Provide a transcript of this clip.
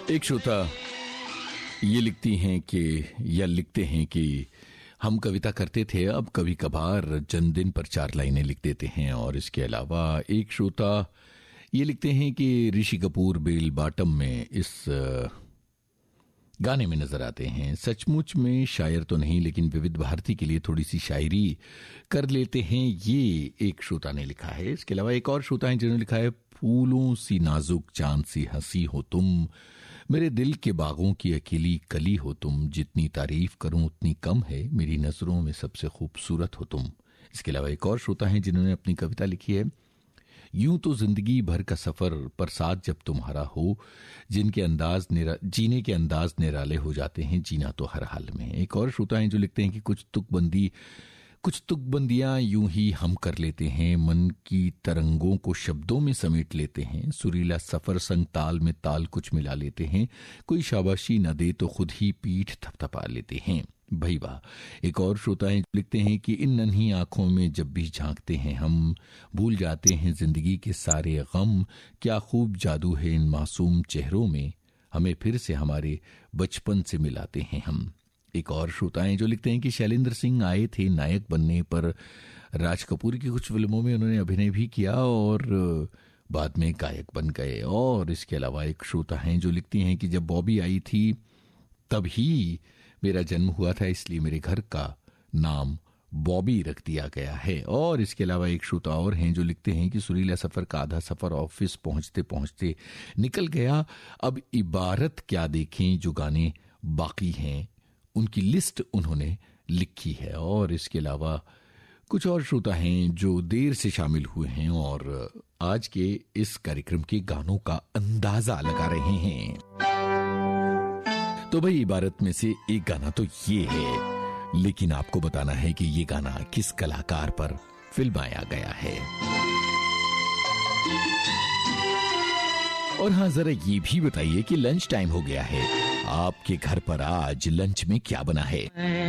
एक श्रोता ये लिखते हैं कि हम कविता करते थे, अब कभी कभार जन्मदिन पर 4 लाइनें लिख देते हैं। और इसके अलावा एक श्रोता ये लिखते हैं कि ऋषि कपूर बेल बॉटम में इस गाने में नजर आते हैं। सचमुच में शायर तो नहीं, लेकिन विविध भारती के लिए थोड़ी सी शायरी कर लेते हैं, ये एक श्रोता ने लिखा है। इसके अलावा एक और श्रोता है जिन्होंने लिखा है, फूलों सी नाजुक चांद सी हंसी हो तुम, मेरे दिल के बागों की अकेली कली हो तुम, जितनी तारीफ करूं उतनी कम है, मेरी नजरों में सबसे खूबसूरत हो तुम। इसके अलावा एक और श्रोता है जिन्होंने अपनी कविता लिखी है, यूं तो जिंदगी भर का सफर पर साथ जब तुम्हारा हो, जीने के अंदाज निराले हो जाते हैं, जीना तो हर हाल में। एक और श्रोता है जो लिखते हैं कि कुछ तुकबंदियां यूं ही हम कर लेते हैं, मन की तरंगों को शब्दों में समेट लेते हैं, सुरीला सफर संग ताल में ताल कुछ मिला लेते हैं, कोई शाबाशी न दे तो खुद ही पीठ थपथपा लेते हैं। भाई वाह। एक और श्रोता है लिखते हैं कि इन नन्ही आंखों में जब भी झांकते हैं हम, भूल जाते हैं जिंदगी के सारे गम, क्या खूब जादू है इन मासूम चेहरों में, हमें फिर से हमारे बचपन से मिलाते हैं हम। एक और श्रोता है जो लिखते हैं कि शैलेंद्र सिंह आए थे नायक बनने पर, राज कपूर की कुछ फिल्मों में उन्होंने अभिनय भी किया और बाद में गायक बन गए। और इसके अलावा एक श्रोता हैं जो लिखती हैं कि जब बॉबी आई थी तब ही मेरा जन्म हुआ था, इसलिए मेरे घर का नाम बॉबी रख दिया गया है। और इसके अलावा एक श्रोता और हैं जो लिखते हैं कि सुरीला सफर का आधा सफर ऑफिस पहुंचते पहुंचते निकल गया, अब इबारत क्या देखें, जो गाने बाकी हैं उनकी लिस्ट उन्होंने लिखी है। और इसके अलावा कुछ और श्रोता हैं जो देर से शामिल हुए हैं और आज के इस कार्यक्रम के गानों का अंदाजा लगा रहे हैं। तो भाई इबारत में से एक गाना तो ये है, लेकिन आपको बताना है कि ये गाना किस कलाकार पर फिल्माया गया है। और हाँ, जरा ये भी बताइए कि लंच टाइम हो गया है, आपके घर पर आज लंच में क्या बना है।